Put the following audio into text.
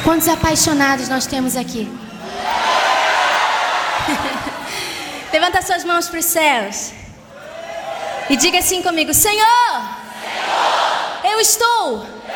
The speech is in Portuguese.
Quantos apaixonados nós temos aqui? Levanta suas mãos para os céus e diga assim comigo: Senhor, eu estou